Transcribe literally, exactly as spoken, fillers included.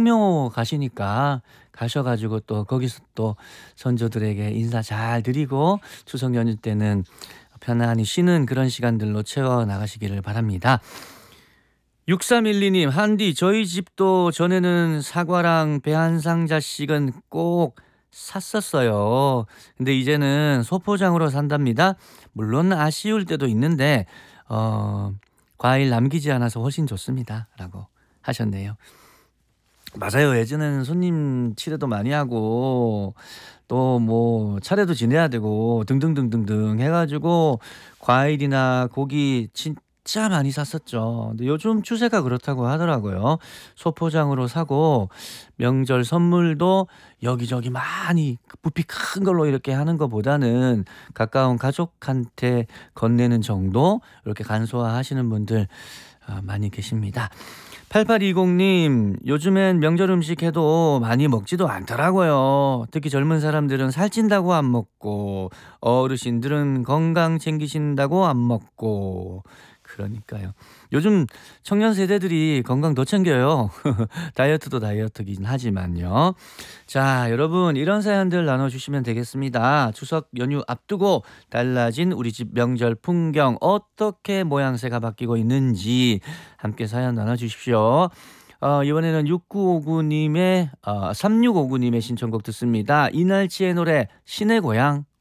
성묘 가시니까 가셔가지고 또 거기서 또 선조들에게 인사 잘 드리고 추석 연휴 때는 편안히 쉬는 그런 시간들로 채워 나가시기를 바랍니다. 육삼일이 님, 한디 저희 집도 전에는 사과랑 배 한 상자씩은 꼭 샀었어요. 근데 이제는 소포장으로 산답니다. 물론 아쉬울 때도 있는데 어, 과일 남기지 않아서 훨씬 좋습니다. 라고 하셨네요. 맞아요. 예전에는 손님 치레도 많이 하고 또 뭐 차례도 지내야 되고 등등등등등 해가지고 과일이나 고기 진짜 많이 샀었죠. 근데 요즘 추세가 그렇다고 하더라고요. 소포장으로 사고 명절 선물도 여기저기 많이 부피 큰 걸로 이렇게 하는 것보다는 가까운 가족한테 건네는 정도 이렇게 간소화하시는 분들 아, 많이 계십니다. 팔팔이공 님, 요즘엔 명절 음식 해도 많이 먹지도 않더라고요. 특히 젊은 사람들은 살찐다고 안 먹고, 어르신들은 건강 챙기신다고 안 먹고. 그러니까요. 요즘 청년 세대들이 건강 더 챙겨요. 다이어트도 다이어트긴 하지만요. 자, 여러분 이런 사연들 나눠주시면 되겠습니다. 추석 연휴 앞두고 달라진 우리 집 명절 풍경 어떻게 모양새가 바뀌고 있는지 함께 사연 나눠주십시오. 어, 이번에는 육구오구 님의 어, 삼육오구 님의 신청곡 듣습니다. 이날치의 노래 신의 고향.